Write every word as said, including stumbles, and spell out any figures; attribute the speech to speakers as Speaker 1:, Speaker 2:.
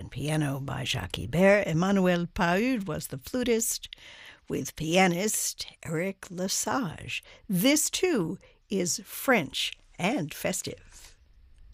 Speaker 1: piano by Jacques Ibert. Emmanuel Paud was the flutist, with pianist Eric Lesage. This, too, is French and festive.